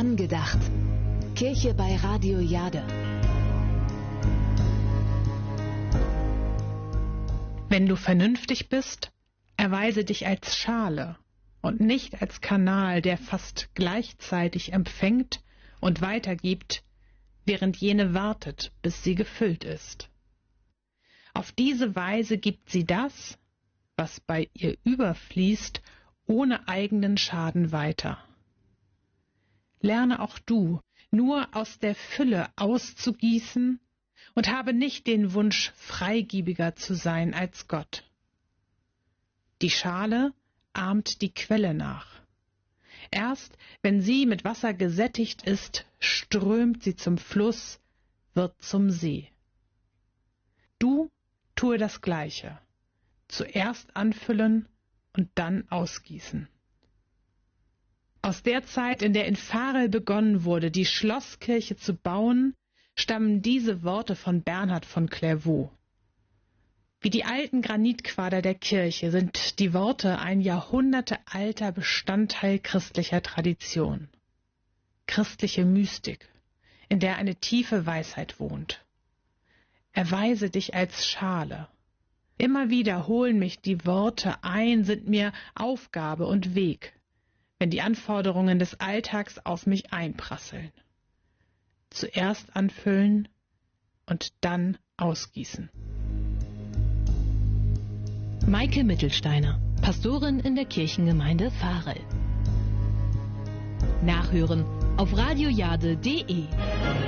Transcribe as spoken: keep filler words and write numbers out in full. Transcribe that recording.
Angedacht. Kirche bei Radio Jade. Wenn du vernünftig bist, erweise dich als Schale und nicht als Kanal, der fast gleichzeitig empfängt und weitergibt, während jene wartet, bis sie gefüllt ist. Auf diese Weise gibt sie das, was bei ihr überfließt, ohne eigenen Schaden weiter. Lerne auch du, nur aus der Fülle auszugießen und habe nicht den Wunsch, freigiebiger zu sein als Gott. Die Schale ahmt die Quelle nach. Erst wenn sie mit Wasser gesättigt ist, strömt sie zum Fluss, wird zum See. Du tue das Gleiche. Zuerst anfüllen und dann ausgießen. Aus der Zeit, in der in Varel begonnen wurde, die Schlosskirche zu bauen, stammen diese Worte von Bernhard von Clairvaux. Wie die alten Granitquader der Kirche sind die Worte ein jahrhundertealter Bestandteil christlicher Tradition. Christliche Mystik, in der eine tiefe Weisheit wohnt. Erweise dich als Schale. Immer wieder holen mich die Worte ein, sind mir Aufgabe und Weg, wenn die Anforderungen des Alltags auf mich einprasseln. Zuerst anfüllen und dann ausgießen. Maike Mittelsteiner, Pastorin in der Kirchengemeinde Varel. Nachhören auf radiojade punkt de.